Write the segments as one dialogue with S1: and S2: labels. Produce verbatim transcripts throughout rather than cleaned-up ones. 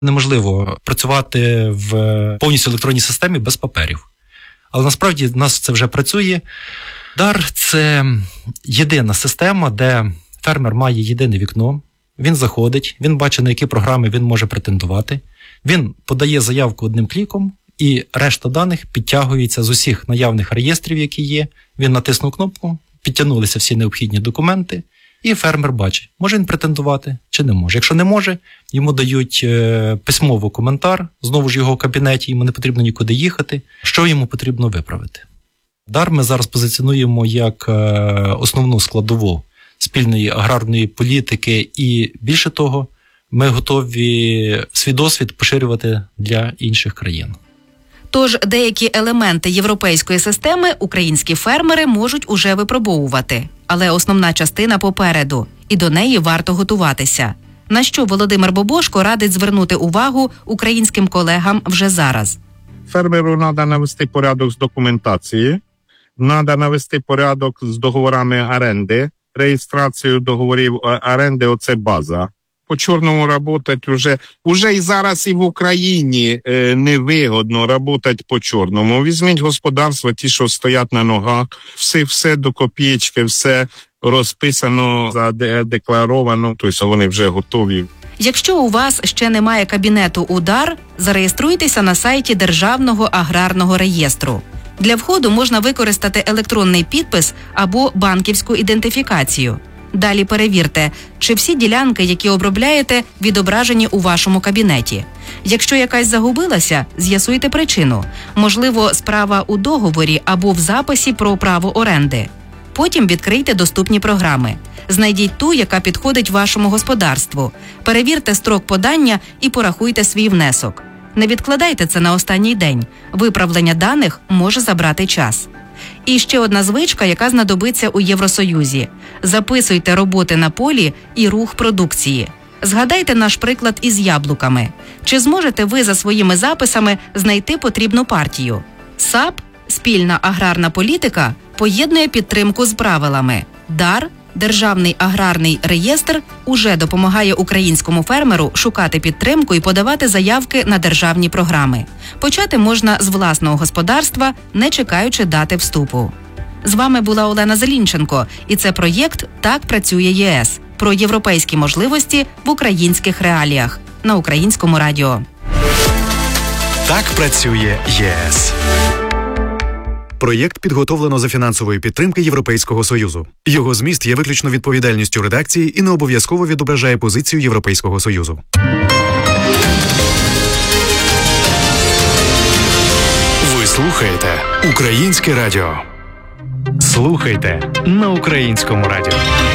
S1: Неможливо працювати в повністю електронній системі без паперів. Але насправді в нас це вже працює. Дар – це єдина система, де фермер має єдине вікно, він заходить, він бачить, на які програми він може претендувати, він подає заявку одним кліком, і решта даних підтягується з усіх наявних реєстрів, які є. Він натиснув кнопку, підтягнулися всі необхідні документи, і фермер бачить, може він претендувати чи не може. Якщо не може, йому дають письмово коментар, знову ж його в кабінеті, йому не потрібно нікуди їхати, що йому потрібно виправити. Дар ми зараз позиціонуємо як основну складову спільної аграрної політики, і більше того, ми готові свій досвід поширювати для інших країн.
S2: Тож деякі елементи європейської системи українські фермери можуть уже випробовувати, але основна частина попереду, і до неї варто готуватися. На що Володимир Бобошко радить звернути увагу українським колегам вже зараз?
S3: Фермеру треба навести порядок з документацією, треба навести порядок з договорами оренди, реєстрацією договорів оренди – оце база. По чорному працювати вже, вже і зараз і в Україні е, невигодно працювати по чорному. Візьміть господарства, ті, що стоять на ногах, все, все до копійки, все розписано, задекларовано, тобто вони вже готові.
S2: Якщо у вас ще немає кабінету «Удар», зареєструйтеся на сайті Державного аграрного реєстру. Для входу можна використати електронний підпис або банківську ідентифікацію. Далі перевірте, чи всі ділянки, які обробляєте, відображені у вашому кабінеті. Якщо якась загубилася, з'ясуйте причину. Можливо, справа у договорі або в записі про право оренди. Потім відкрийте доступні програми. Знайдіть ту, яка підходить вашому господарству. Перевірте строк подання і порахуйте свій внесок. Не відкладайте це на останній день. Виправлення даних може забрати час. І ще одна звичка, яка знадобиться у Євросоюзі. Записуйте роботи на полі і рух продукції. Згадайте наш приклад із яблуками. Чи зможете ви за своїми записами знайти потрібну партію? САП, спільна аграрна політика, поєднує підтримку з правилами. Дар, Державний аграрний реєстр, уже допомагає українському фермеру шукати підтримку і подавати заявки на державні програми. Почати можна з власного господарства, не чекаючи дати вступу. З вами була Олена Зелінченко, і це проєкт «Так працює ЄС» про європейські можливості в українських реаліях на Українському радіо.
S4: Так працює ЄС. Проєкт підготовлено за фінансової підтримки Європейського Союзу. Його зміст є виключно відповідальністю редакції і не обов'язково відображає позицію Європейського Союзу. Ви слухаєте Українське радіо. Слухайте на Українському радіо.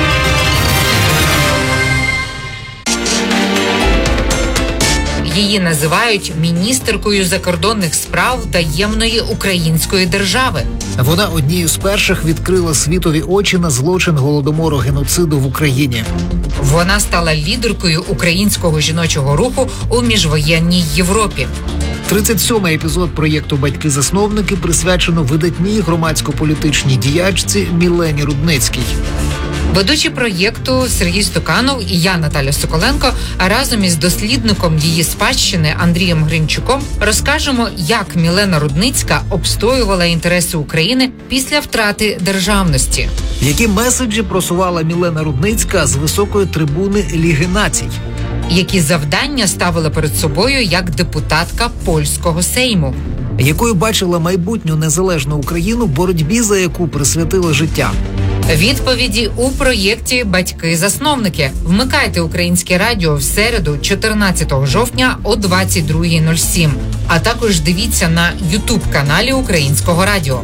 S5: Її називають міністеркою закордонних справ таємної української держави.
S6: Вона однією з перших відкрила світові очі на злочин голодомору геноциду в Україні.
S5: Вона стала лідеркою українського жіночого руху у міжвоєнній Європі.
S6: тридцять сьомий епізод проєкту «Батьки-засновники» присвячено видатній громадсько-політичній діячці Мілені Рудницькій.
S5: Ведучі проєкту Сергій Стуканов і я, Наталя Соколенко, разом із дослідником її спадщини Андрієм Гринчуком розкажемо, як Мілена Рудницька обстоювала інтереси України після втрати державності.
S6: Які меседжі просувала Мілена Рудницька з високої трибуни Ліги націй?
S5: Які завдання ставила перед собою як депутатка польського Сейму?
S6: Якою бачила майбутню незалежну Україну, в боротьбі за яку присвятила життя?
S5: Відповіді у проєкті «Батьки-засновники». Вмикайте Українське радіо в середу, чотирнадцятого жовтня о двадцять друга нуль сім. А також дивіться на ютуб-каналі Українського радіо.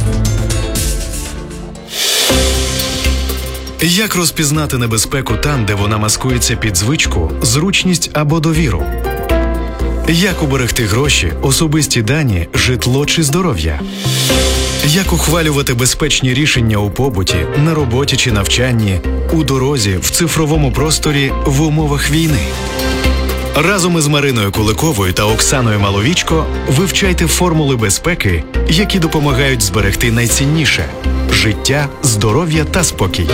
S4: Як розпізнати небезпеку там, де вона маскується під звичку, зручність або довіру? Як уберегти гроші, особисті дані, житло чи здоров'я? Як ухвалювати безпечні рішення у побуті, на роботі чи навчанні, у дорозі, в цифровому просторі, в умовах війни? Разом із Мариною Куликовою та Оксаною Маловічко вивчайте формули безпеки, які допомагають зберегти найцінніше – життя, здоров'я та спокій.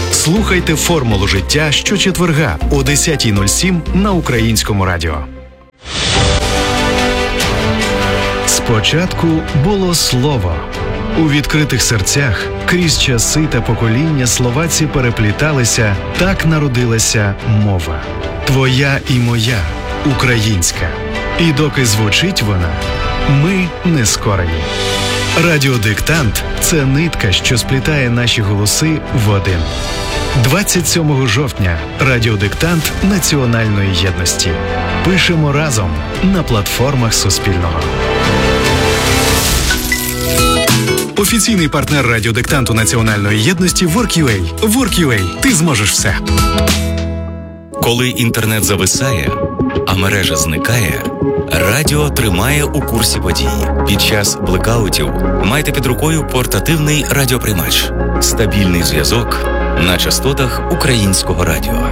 S4: Слухайте «Формулу життя» щочетверга о десята нуль сім на Українському радіо. Спочатку було слово. У відкритих серцях крізь часи та покоління словаці перепліталися, так народилася мова. Твоя і моя, українська. І доки звучить вона, ми не скорені. Радіодиктант – це нитка, що сплітає наші голоси в один. двадцять сьомого жовтня Радіодиктант національної єдності. Пишемо разом на платформах Суспільного. Офіційний партнер радіодиктанту національної єдності WorkUA. WorkUA. Ти зможеш все.
S7: Коли інтернет зависає, а мережа зникає, радіо тримає у курсі подій. Під час блекаутів майте під рукою портативний радіоприймач. Стабільний зв'язок на частотах українського радіо.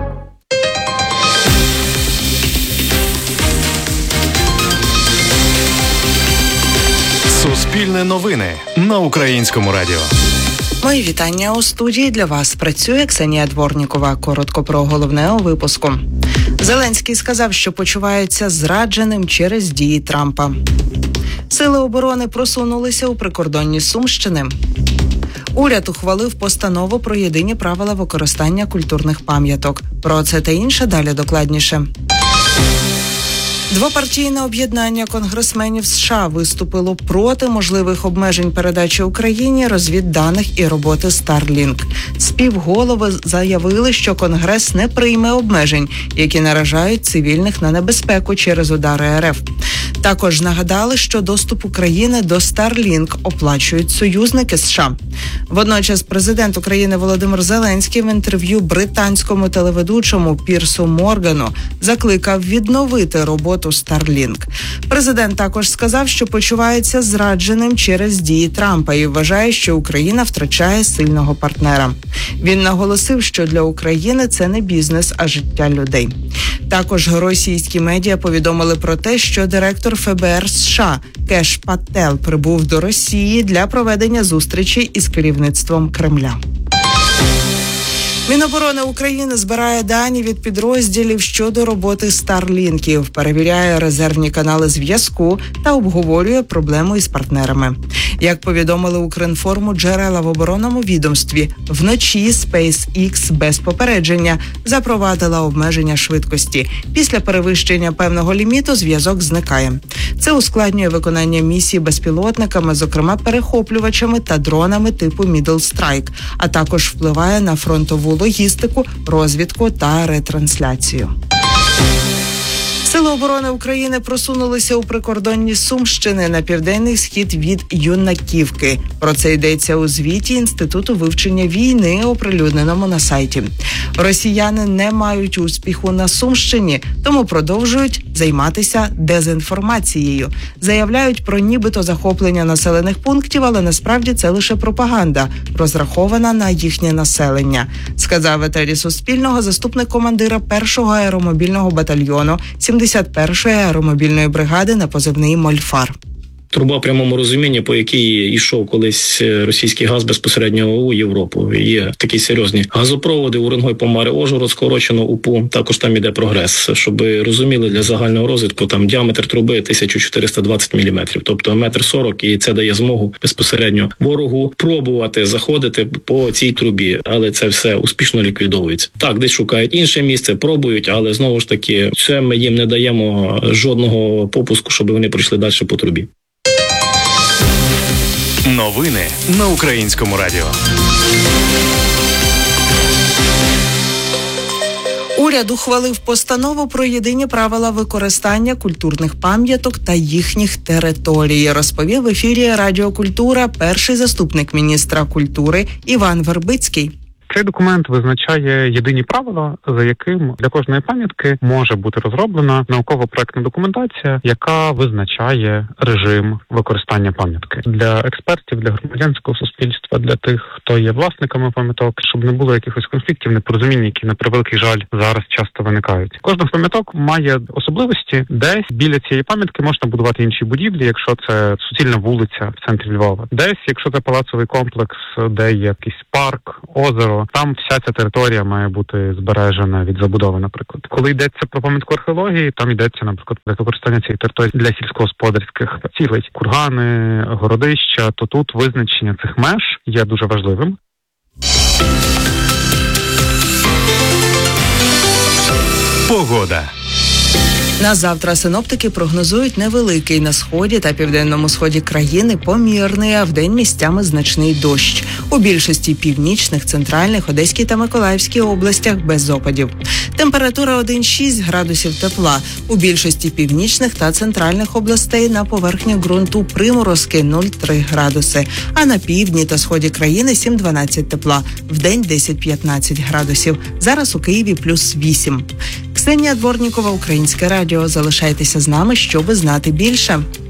S4: Суспільне новини на українському радіо.
S8: Мої вітання у студії. Для вас працює Ксенія Дворнікова. Коротко про головне у випуску. Зеленський сказав, що почувається зрадженим через дії Трампа. Сили оборони просунулися у прикордонні Сумщини. Уряд ухвалив постанову про єдині правила використання культурних пам'яток. Про це та інше далі докладніше. Двопартійне об'єднання конгресменів США виступило проти можливих обмежень передачі Україні розвідданих і роботи Starlink. Співголови заявили, що Конгрес не прийме обмежень, які наражають цивільних на небезпеку через удари РФ. Також нагадали, що доступ України до Starlink оплачують союзники США. Водночас президент України Володимир Зеленський в інтерв'ю британському телеведучому Пірсу Моргану закликав відновити роботу Starlink. Президент також сказав, що почувається зрадженим через дії Трампа і вважає, що Україна втрачає сильного партнера. Він наголосив, що для України це не бізнес, а життя людей. Також російські медіа повідомили про те, що директор ФБР США Кеш Паттел прибув до Росії для проведення зустрічі із керівництвом Кремля. Міноборони України збирає дані від підрозділів щодо роботи старлінків, перевіряє резервні канали зв'язку та обговорює проблему із партнерами. Як повідомили Укрінформу джерела в оборонному відомстві, вночі SpaceX без попередження запровадила обмеження швидкості. Після перевищення певного ліміту зв'язок зникає. Це ускладнює виконання місій безпілотниками, зокрема перехоплювачами та дронами типу Middle Strike, а також впливає на фронтову логістику, розвідку та ретрансляцію. Сили оборони України просунулися у прикордонні Сумщини на південний схід від Юнаківки. Про це йдеться у звіті Інституту вивчення війни, оприлюдненому на сайті. Росіяни не мають успіху на Сумщині, тому продовжують займатися дезінформацією. Заявляють про нібито захоплення населених пунктів, але насправді це лише пропаганда, розрахована на їхнє населення, сказав в етері Суспільного заступник командира першого аеромобільного батальйону сімдесят першої аеромобільної бригади на позивний «Мольфар».
S9: Труба в прямому розумінні, по якій йшов колись російський газ безпосередньо у Європу. Є такі серйозні газопроводи Уренгой, Помари, Ужгород, скорочено УПУ. Також там іде прогрес. Щоб розуміли, для загального розвитку там діаметр труби тисяча чотириста двадцять міліметрів, тобто метр сорок, і це дає змогу безпосередньо ворогу пробувати заходити по цій трубі, але це все успішно ліквідовується. Так, десь шукають інше місце, пробують, але знову ж таки, це ми їм не даємо жодного попуску, щоб вони пройшли далі по трубі.
S4: Новини на українському радіо.
S8: Уряд ухвалив постанову про єдині правила використання культурних пам'яток та їхніх територій, розповів в ефірі Радіо Культура перший заступник міністра культури Іван Вербицький.
S10: Цей документ визначає єдині правила, за яким для кожної пам'ятки може бути розроблена науково-проектна документація, яка визначає режим використання пам'ятки. Для експертів, для громадянського суспільства, для тих, хто є власниками пам'яток, щоб не було якихось конфліктів, непорозумінь, які, на превеликий жаль, зараз часто виникають. Кожна з пам'яток має особливості. Десь біля цієї пам'ятки можна будувати інші будівлі, якщо це суцільна вулиця в центрі Львова. Десь, якщо це палацовий комплекс, де є якийсь парк, озеро, що там вся ця територія має бути збережена від забудови, наприклад. Коли йдеться про пам'ятку археології, там йдеться, наприклад, про використання цієї території для сільськогосподарських цілей. Кургани, городища, то тут визначення цих меж є дуже важливим.
S4: Погода.
S8: На завтра синоптики прогнозують невеликий на сході та південному сході країни помірний, а вдень місцями значний дощ. У більшості північних, центральних, Одеській та Миколаївській областях без опадів. Температура один-шість градусів тепла. У більшості північних та центральних областей на поверхні ґрунту приморозки нуль-три градуси. А на півдні та сході країни сім-дванадцять тепла. Вдень десять-п'ятнадцять градусів. Зараз у Києві плюс вісім. Ксенія Дворнікова, Українське радіо. Залишайтеся з нами, щоби знати більше.